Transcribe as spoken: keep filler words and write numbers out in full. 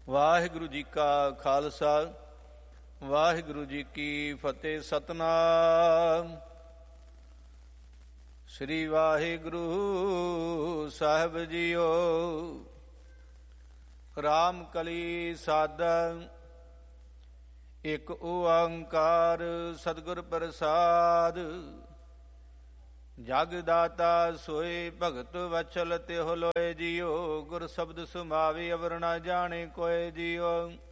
ਵਾਹਿਗੁਰੂ ਜੀ ਕਾ ਖਾਲਸਾ ਵਾਹਿਗੁਰੂ ਜੀ ਕੀ ਫਤਿਹ। ਸਤਨਾਮ ਸ੍ਰੀ ਵਾਹਿਗੁਰੂ ਸਾਹਿਬ ਜੀਓ। ਰਾਮ ਕਲੀ ਸਾਧਾ ਇਕ ਓੰਕਾਰ ਸਤਿਗੁਰ ਪ੍ਰਸਾਦ। ਜਗ ਦਾਤਾ ਸੋਏ ਭਗਤ ਵਚਲ ਤਿਹੁ ਲੋਏ ਜੀਓ। ਗੁਰ ਸ਼ਬਦ ਸੁਮਾਵੀ ਅਵਰ ਨਾ ਜਾਣੇ ਕੋਏ ਜੀਓ।